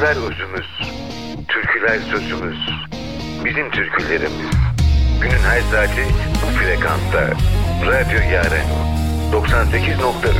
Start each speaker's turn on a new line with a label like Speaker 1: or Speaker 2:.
Speaker 1: Sözler özümüz, türküler sözümüz, bizim türkülerimiz. Günün her saati bu frekansta. Radyo Yaren 98.3